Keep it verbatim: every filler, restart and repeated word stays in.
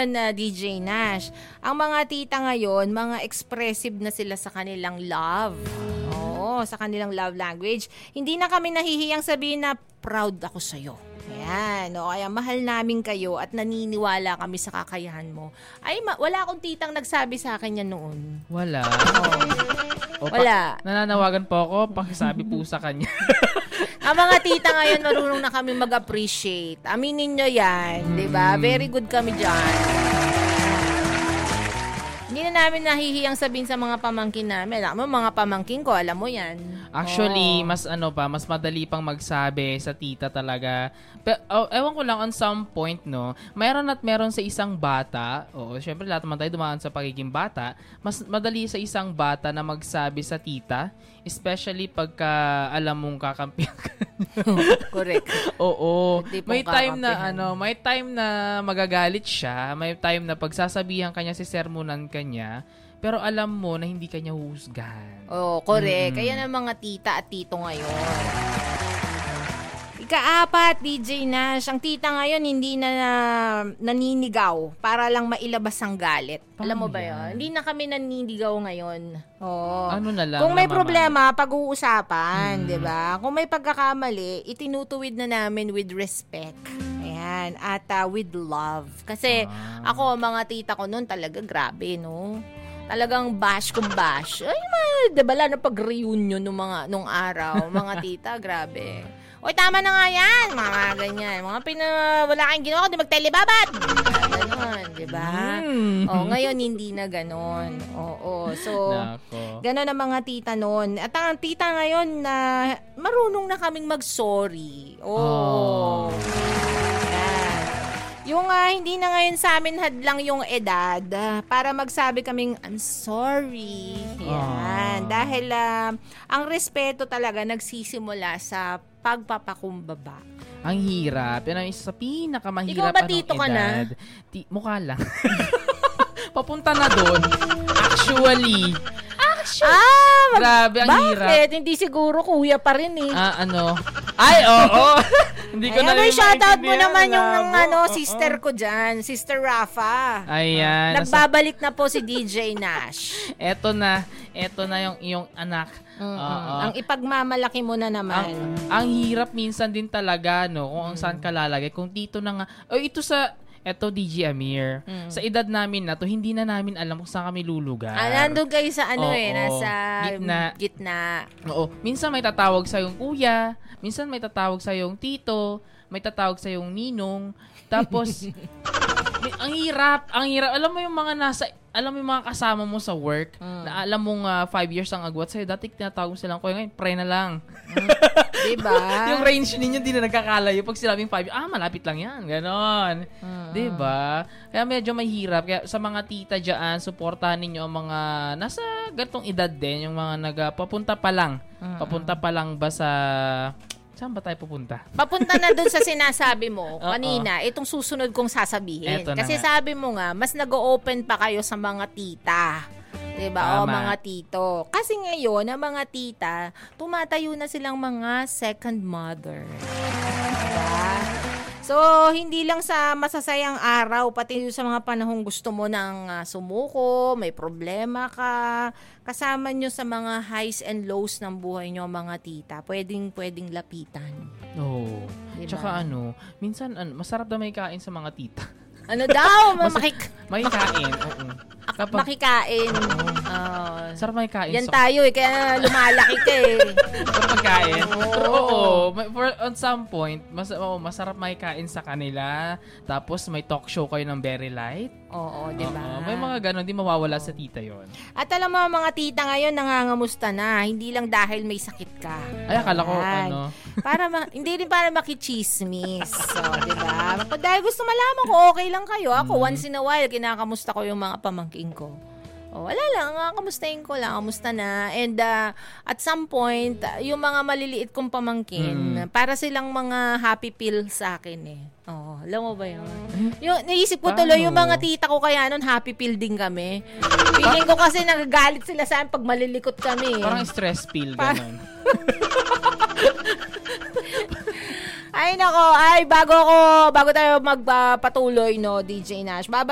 ngayon, uh, D J Nash, ang mga tita ngayon, mga expressive na sila sa kanilang love. Oo, sa kanilang love language. Hindi na kami nahihiyang sabihin na proud ako sa'yo. Ayan, o kaya mahal namin kayo at naniniwala kami sa kakayahan mo. Ay, ma- wala akong titang nagsabi sa akin yan noon. Wala. Oh. O, wala. Pa- nananawagan po ako, pakisabi po sa kanya. Ang mga tita ngayon, marunong na kami mag-appreciate. Aminin nyo yan, mm. di ba? Very good kami dyan. Hindi na namin nahihiyang sabihin sa mga pamangkin namin. Alam mo, mga pamangkin ko, alam mo yan. Actually, oh. mas ano pa, mas madali pang magsabi sa tita talaga. Pero, oh, ewan ko lang, on some point, no, mayroon at meron sa isang bata, oo, syempre lahat naman tayo dumaan sa pagiging bata, mas madali sa isang bata na magsabi sa tita, especially pagka alam mong kakampihan ka. Correct. Oo. May time kakampihan. na, ano, may time na magagalit siya, may time na pagsasabihan kanya, si sermonan kanya, pero alam mo na hindi kanya huhusgahan. Oh, correct. Mm-hmm. Kaya ng mga tita at tito ngayon. Ikaapat, D J Nash, ang tita ngayon hindi na, na naninigaw para lang mailabas ang galit. Paano alam mo ba yun? Hindi na kami naninigaw ngayon. Oo. Ano na lang? Kung may na problema, pag-uusapan, hmm. di ba? Kung may pagkakamali, itinutuwid na namin with respect. Ayan. At uh, with love. Kasi ah. ako, mga tita ko noon talaga grabe, no? Talagang bash kung bash. Ay, ma, di ba lang na pag-reunion nung mga nung araw, mga tita, grabe. Oy, tama na nga yan. Mga ganyan. Mga pina, wala kang ginawa kundi magtelebabat. Ganon, di ba? Mm. O, ngayon hindi na ganon. Oo. So, Nako. Ganon ang mga tita noon. At ang tita ngayon na uh, marunong na kaming mag-sorry. Oh. oh. Yan. Yung uh, hindi na ngayon sa amin hadlang yung edad uh, para magsabi kaming, I'm sorry. Yan. Oh. Dahil uh, ang respeto talaga nagsisimula sa pagpapakumbaba. Ang hirap. Yan ang isa sa pinakamahirap. Ikaw ba tito ka na? Ti- mukha lang. Papunta na doon. Actually. Actually. Ah, mag- grabe, ang bakit? hirap. Bakit? Hindi siguro kuya pa rin eh. Ah, ano? Ay, oo. Oh, oh. Hindi ko ay, na ano, shoutout mo naman na yung ng, ano, oh, sister oh. ko dyan. Sister Rafa. Ayan. Nagbabalik na po si D J Nash. Eto na. Eto na yung iyong anak. Uh-uh. Ang ipagmamalaki mo na naman. Ang, ang hirap minsan din talaga, no? Kung ang saan ka lalagay. Kung dito na nga. O, ito sa... Eto, D J Amir. Mm. Sa edad namin na to, hindi na namin alam kung saan kami lulugar. Ah, nandun kayo sa ano Oo, eh, nasa gitna. gitna. Oo. Minsan may tatawag sa yung kuya, minsan may tatawag sa yung tito, may tatawag sa yung ninong. Tapos, may, ang hirap, ang hirap. Alam mo yung mga nasa, alam mo yung mga kasama mo sa work, mm. na alam mong uh, five years ang agwat sa'yo, dati tinatawag mo silang kuya, ngayon, pre na lang. Mm. Diba? Yung range ninyo, di na nagkakalayo. Pag sinabing five years, ah, malapit lang yan. Ganon. Mm. Diba? Kaya medyo mahirap. Kaya sa mga tita dyan, supportahan ninyo ang mga nasa ganitong edad din, yung mga nagpapunta pa lang. Mm. Papunta pa lang ba sa... Saan ba tayo pupunta? Papunta na dun sa sinasabi mo kanina, itong susunod kong sasabihin. Eto kasi nga. sabi mo nga, mas nag-o-open pa kayo sa mga tita. Diba? O mga tito. Kasi ngayon, ang mga tita, tumatayo na silang mga second mother. Diba? So, hindi lang sa masasayang araw, pati sa mga panahong gusto mo nang uh, sumuko, may problema ka, kasama nyo sa mga highs and lows ng buhay nyo, mga tita, pwedeng, pwedeng lapitan. Oo. Oh. Diba? Tsaka ano, minsan ano, masarap na may kain sa mga tita. Ano daw? Mas, makik- may kain. Oo. Kapag, makikain. Uh, Sarap may kain. Yan so, tayo eh, kaya lumalaki ka eh. Sarap magkain. Oo. Pero oo, may, for, on some point, mas, oh, masarap may kain sa kanila. Tapos may talk show kayo ng very light. Oo, di ba? May mga ganon, di mawawala sa tita yon. At alam mo, mga tita ngayon nangangamusta na. Hindi lang dahil may sakit ka. Ay, akala ko, ano. Para ma- hindi rin para makichismis. So, di ba? Dahil gusto malaman ko, okay lang kayo. Ako, hmm. once in a while, kinakamusta ko yung mga pamangking ko. Oh, wala lang, uh, kamustahin ko lang, kamusta na. And uh, at some point, uh, yung mga maliliit kong pamangkin, mm. para silang mga happy pill sa akin eh. Oh, alam mo ba yun? Yung, naisip ko tuloy, yung mga tita ko kaya nun, happy pill din kami. Feeling ko kasi nagagalit sila sa akin pag malilikot kami. Parang stress pill, gano'n. Ay nako, ay bago ako, bago tayo magpatuloy, no, D J Nash. Baba